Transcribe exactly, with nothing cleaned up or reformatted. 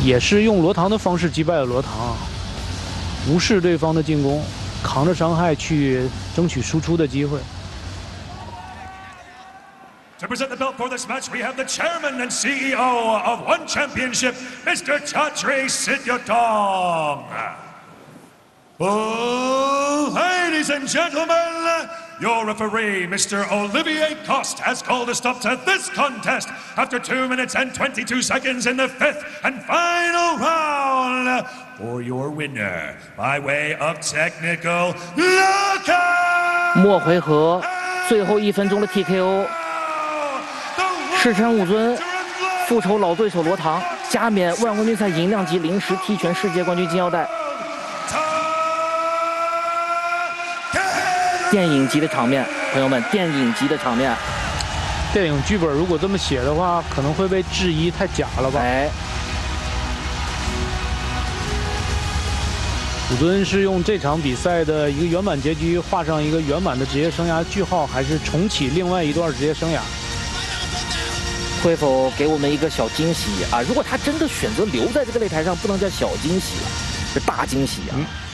也是用罗唐的方式击败了罗唐，无视对方的进攻，扛着伤害去争取输出的机会。 To present the belt for this match, we have the chairman and C E O of One Championship, Mister Chatri Sityodong. Oh, ladies and gentlemen, your referee, Mister Olivier Coste, has called a stop to this contest after two minutes and twenty-two seconds in the fifth and final round. For your winner, by way of technical knockout. 末回合最后一分钟的 T K O。 赤山武尊复仇老对手罗唐，加冕万冠军赛银量级临时踢拳世界冠军金腰带。电影级的场面，朋友们，电影级的场面。 电影剧本如果这么写的话，可能会被质疑太假了吧？ 哎， 武尊是用这场比赛的一个圆满结局画上一个圆满的职业生涯句号，还是重启另外一段职业生涯？ 会否给我们一个小惊喜啊？如果他真的选择留在这个擂台上，不能叫小惊喜了，是大惊喜啊！嗯